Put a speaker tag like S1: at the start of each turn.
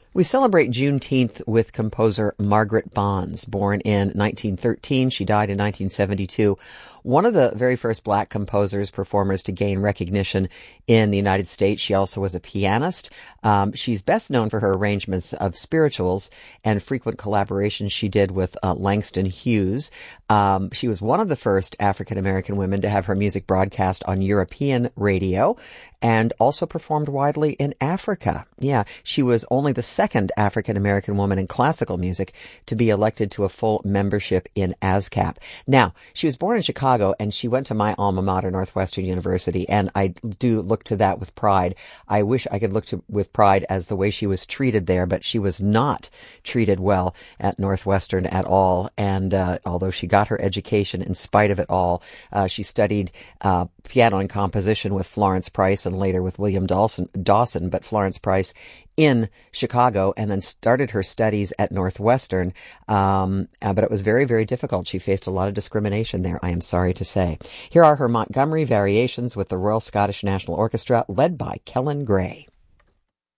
S1: We celebrate Juneteenth with composer Margaret Bonds. Born in 1913, she died in 1972. One of the very first black composers, performers to gain recognition in the United States. She also was a pianist. She's best known for her arrangements of spirituals and frequent collaborations she did with Langston Hughes. She was one of the first African-American women to have her music broadcast on European radio and also performed widely in Africa. Yeah, she was only the second African-American woman in classical music to be elected to a full membership in ASCAP. Now, she was born in Chicago and she went to my alma mater, Northwestern University, and I do look to that with pride. I wish I could look to with pride as the way she was treated there, but she was not treated well at Northwestern at all. And although she got her education in spite of it all, she studied piano and composition with Florence Price and later with William Dawson, but Florence Price in Chicago, and then started her studies at Northwestern. But it was very, very difficult. She faced a lot of discrimination there, I am sorry to say. Here are her Montgomery variations with the Royal Scottish National Orchestra, led by Kellen Gray.